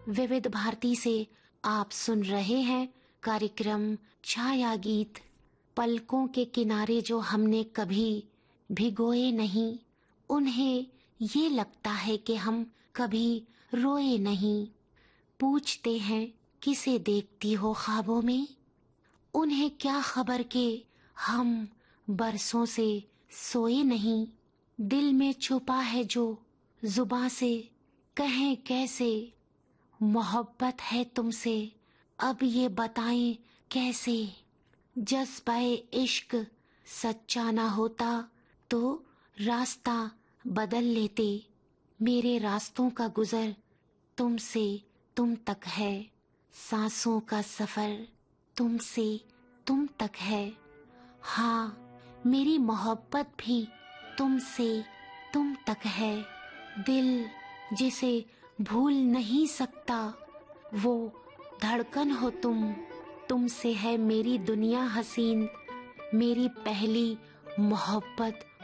विविध भारती से आप सुन रहे हैं कार्यक्रम छाया गीत। पलकों के किनारे जो हमने कभी भिगोए नहीं, उन्हें ये लगता है कि हम कभी रोए नहीं। पूछते हैं किसे देखती हो ख्वाबों में, उन्हें क्या खबर के हम बरसों से सोए नहीं। दिल में छुपा है जो जुबां से कहें कैसे, मोहब्बत है तुमसे अब ये बताएं कैसे। जज्बाए इश्क सच्चा ना होता तो रास्ता बदल लेते। मेरे रास्तों का गुजर तुमसे तुम तक है, सांसों का सफर तुमसे तुम तक है। हाँ, मेरी मोहब्बत भी तुमसे तुम तक है। दिल जिसे भूल नहीं सकता वो धड़कन हो तुम। तुमसे है मेरी दुनिया हसीन, मेरी पहली मोहब्बत